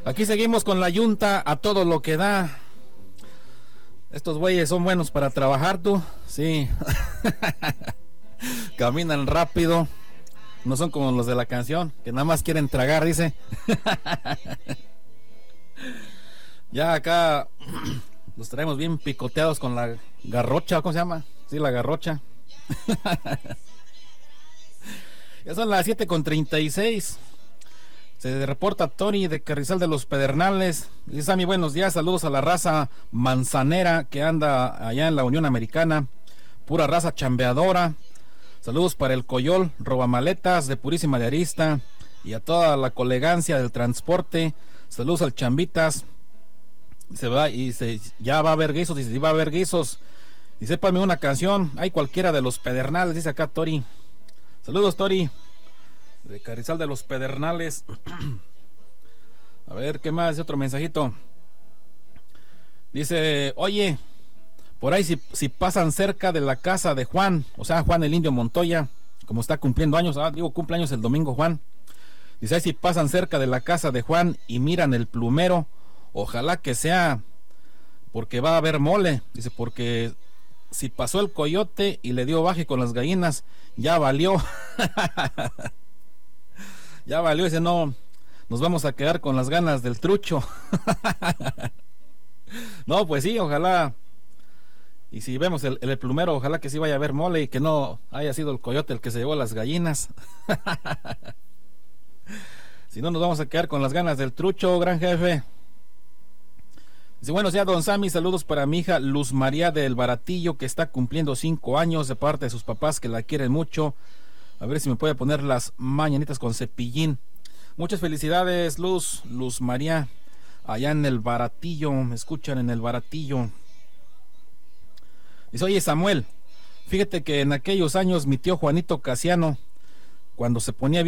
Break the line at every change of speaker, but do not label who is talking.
Aquí seguimos con la yunta a todo lo que da. Estos güeyes son buenos para trabajar, tú. Sí. Caminan rápido. No son como los de la canción, que nada más quieren tragar, dice. Ya acá los traemos bien picoteados con la garrocha, ¿cómo se llama? Sí, la garrocha. Ya son las 7:36. Se reporta Tony de Carrizal de los Pedernales. Dice Sammy, buenos días, saludos a la raza manzanera que anda allá en la Unión Americana. Pura raza chambeadora. Saludos para el Coyol, robamaletas de Purísima de Arista. Y a toda la colegancia del transporte. Saludos al Chambitas. Se va y ya va a haber guisos. Dice, va a haber guisos. Y sépame una canción. Hay cualquiera de los Pedernales, dice acá Tori. Saludos, Tori. De Carrizal de los Pedernales. A ver, ¿qué más? Otro mensajito. Dice, oye, por ahí si pasan cerca de la casa de Juan, o sea, Juan el Indio Montoya, como está cumpliendo años, cumpleaños el domingo Juan. Dice, ahí si pasan cerca de la casa de Juan y miran el plumero, ojalá que sea, porque va a haber mole. Dice, porque si pasó el coyote y le dio baje con las gallinas, ya valió. Ya valió, dice, no, nos vamos a quedar con las ganas del trucho. No, pues sí, ojalá. Y si vemos el plumero, ojalá que sí vaya a haber mole y que no haya sido el coyote el que se llevó las gallinas. Si no, nos vamos a quedar con las ganas del trucho, gran jefe. Dice, buenos días, don Sammy, saludos para mi hija Luz María del Baratillo, que está cumpliendo 5 años, de parte de sus papás que la quieren mucho. A ver si me puede poner las mañanitas con Cepillín. Muchas felicidades, Luz María, allá en el Baratillo, me escuchan en el Baratillo. Dice, oye Samuel, fíjate que en aquellos años mi tío Juanito Casiano, cuando se ponía